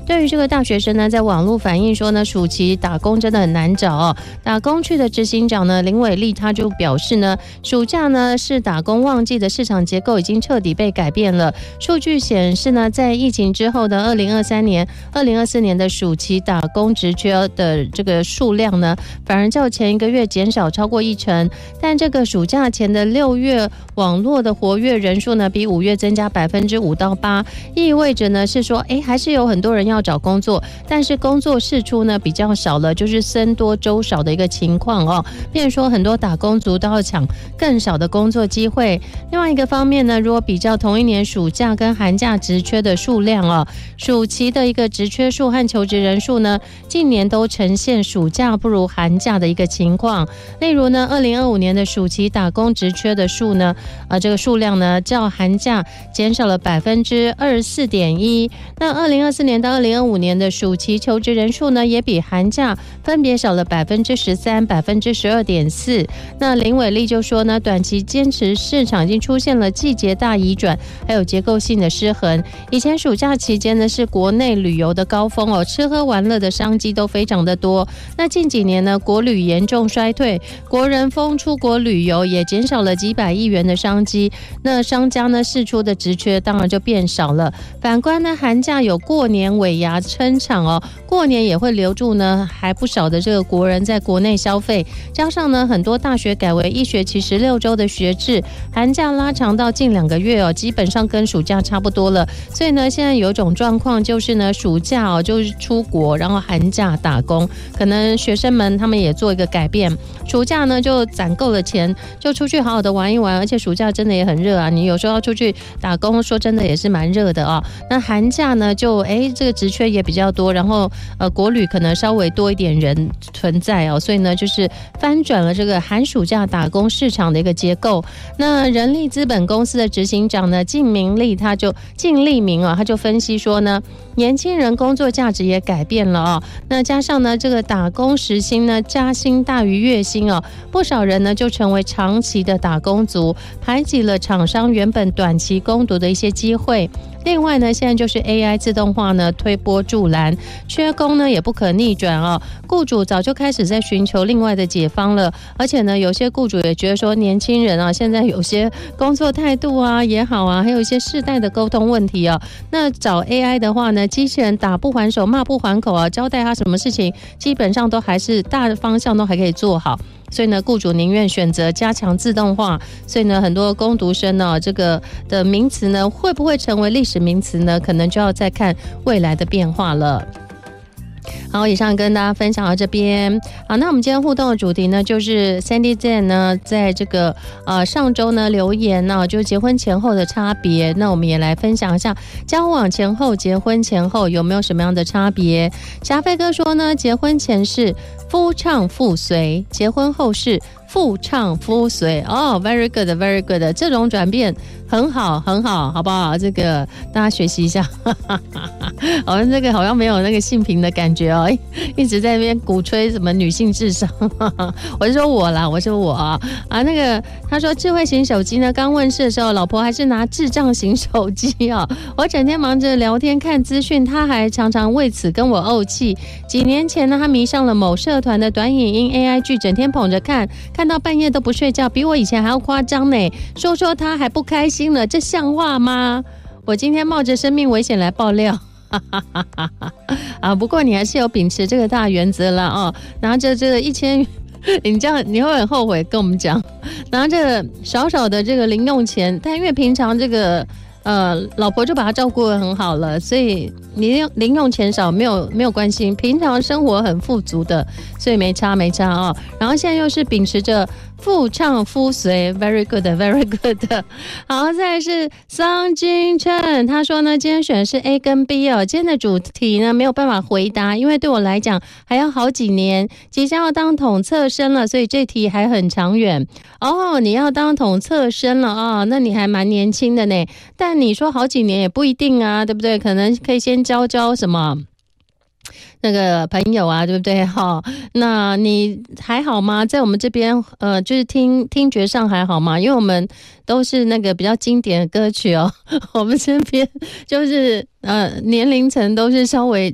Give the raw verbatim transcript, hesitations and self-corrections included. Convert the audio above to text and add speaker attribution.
Speaker 1: 对于这个大学生呢，在网络反映说呢，暑期打工真的很难找哦。打工区的执行长呢林伟丽他就表示呢，暑假呢是打工旺季的市场结构已经彻底被改变了。数据显示呢，在疫情之后的二零二三年、二零二四年的暑期打工职缺的这个数量呢，反而较前一个月减少超过一成。但这个暑假前的六月网络的活跃人数呢，比五月增加百分之五到八，意味着呢是说，哎，还是有很多人要找工作，但是工作释出呢比较少了，就是僧多粥少的一个情况哦。变成说很多打工族都要抢更少的工作机会。另外一个方面呢，如果比较同一年暑假跟寒假职缺的数量哦，暑期的一个职缺数和求职人数呢，近年都呈现暑假不如寒假的一个情况。例如呢，二零二五年的暑期打工职缺的数呢，呃，这个数量呢，较寒假减少了百分之二十四点一。那二零二四年到二零二五年的暑期求职人数呢，也比寒假分别少了百分之十三、百分之十二点四。那林伟丽就说呢，短期坚持市场已经出现了季节大移转，还有结构性的失衡。以前暑假期间呢，是国内旅游的高峰哦，吃喝玩乐的商机都非常的多。那近几年呢，国旅严重衰退，国人风出国旅游也减少了几百亿元的商机。那商家呢释出的职缺当然就变少了。反观呢，寒假有过年尾牙撑场哦，过年也会留住呢还不少的这个国人在国内消费。加上呢，很多大学改为一学期十六周的学制，寒假拉长到近两个月哦，基本上跟暑假差不多了。所以呢，现在有一种状况就是呢，暑假哦就是出国，然后寒假打工。可能学生们他们也做一个改变，暑假呢就攒够了钱，就出去好好的玩一玩。而且暑假真的也很热啊，你有时候要出去打工，说真的也是蛮热的啊、哦。那寒假呢，就哎这个职缺也比较多，然后呃国旅可能稍微多一点人存在哦，所以呢就是翻转了这个寒暑假打工市场的一个结构。那人力资本公司的执行长呢靳明利他就靳利明啊，他就分析说呢，年轻人工作价值也改变了哦。那加上呢这个打工时薪呢加薪大于月薪哦，不少人呢就成为长期的打工族，排挤了厂商原本短期工读的一些机会。另外呢，现在就是 A I 自动化呢推波助澜，缺工呢也不可逆转哦。雇主早就开始在寻求另外的解方了，而且呢，有些雇主也觉得说，年轻人啊，现在有些工作态度啊也好啊，还有一些世代的沟通问题啊。那找 A I 的话呢，机器人打不还手，骂不还口啊，交代他什么事情，基本上都还是大的方向都还可以做好。所以呢，雇主宁愿选择加强自动化。所以呢，很多工读生呢，这个的名词呢，会不会成为历史名词呢？可能就要再看未来的变化了。好，以上跟大家分享到这边。好，那我们今天互动的主题呢，就是 Sandy Zen 呢，在这个呃上周呢留言呢、啊，就是结婚前后的差别。那我们也来分享一下交往前后、结婚前后有没有什么样的差别。霞飞哥说呢，结婚前是夫唱妇随，结婚后是妇唱夫随。哦 ，very good, very good， 这种转变很好，很好，好不好？这个大家学习一下。好像这个好像没有那个性平的感觉哦，一直在那边鼓吹什么女性至上。我是说我啦，我说我啊啊那个他说智慧型手机呢刚问世的时候，老婆还是拿智障型手机哦。我整天忙着聊天看资讯，他还常常为此跟我怄气。几年前呢，他迷上了某社团的短影音 A I 剧，整天捧着看，看到半夜都不睡觉，比我以前还要夸张呢。说说他还不开心了，这像话吗？我今天冒着生命危险来爆料。啊，不过你还是有秉持这个大原则啦哦，拿着这个一千，你这样你会很后悔跟我们讲，拿着少少的这个零用钱，但因为平常这个呃老婆就把他照顾得很好了，所以你零用钱少没有没有关系，平常生活很富足的，所以没差没差哦。然后现在又是秉持着妇唱夫随 ，very good very good。好，再来是桑金琛，他说呢，今天选的是 A 跟 B 哦。今天的主题呢没有办法回答，因为对我来讲还要好几年，即将要当统测生了，所以这题还很长远。哦，你要当统测生了啊、哦，那你还蛮年轻的呢。但你说好几年也不一定啊，对不对？可能可以先教教什么。那个朋友啊，对不对？哈，那你还好吗？在我们这边，呃，就是听听觉上还好吗？因为我们都是那个比较经典的歌曲哦，我们这边就是呃年龄层都是稍微